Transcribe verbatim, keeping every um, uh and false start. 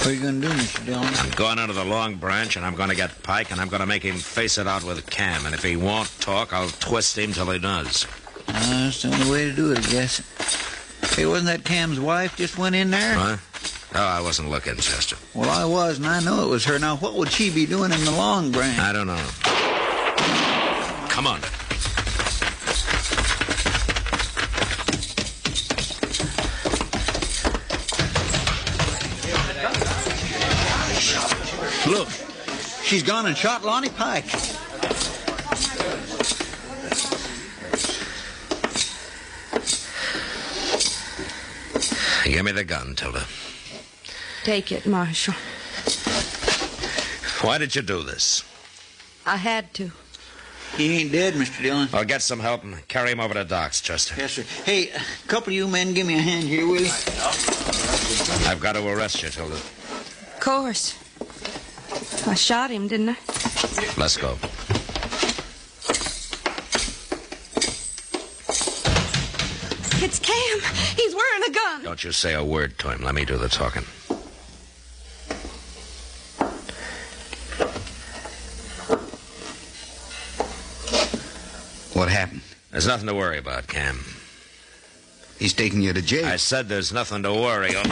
What are you going to do, Mister Dillon? I'm going into the Long Branch, and I'm going to get Pike, and I'm going to make him face it out with Cam. And if he won't talk, I'll twist him till he does. Uh, that's the only way to do it, I guess. Hey, wasn't that Cam's wife just went in there? Huh? Oh, I wasn't looking, Chester. Well, I was, and I know it was her. Now, what would she be doing in the Long Branch? I don't know. Come on. Look, she's gone and shot Lonnie Pike. Give me the gun, Tilda. Take it, Marshal. Why did you do this? I had to. He ain't dead, Mister Dillon. I'll get some help and carry him over to Doc's, Chester. Yes, sir. Hey, a couple of you men, give me a hand here, will you? I've got to arrest you, Tilda. Of course. I shot him, didn't I? Let's go. It's Cam. He's wearing a gun. Don't you say a word to him. Let me do the talking. What happened? There's nothing to worry about, Cam. He's taking you to jail. I said there's nothing to worry about.